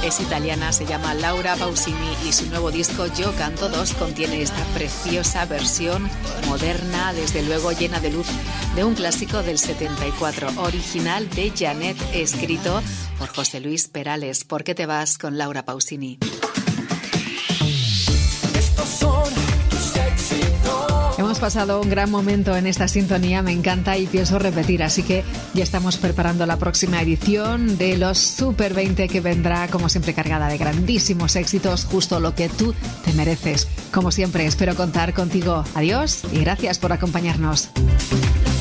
Es italiana, se llama Laura Pausini y su nuevo disco Yo Canto 2 contiene esta preciosa versión moderna, desde luego llena de luz, de un clásico del 74, original de Janet, escrito por José Luis Perales. ¿Por qué te vas con Laura Pausini? Hemos pasado un gran momento en esta sintonía, me encanta y pienso repetir, así que ya estamos preparando la próxima edición de los Super 20 que vendrá, como siempre, cargada de grandísimos éxitos, justo lo que tú te mereces. Como siempre, espero contar contigo. Adiós y gracias por acompañarnos.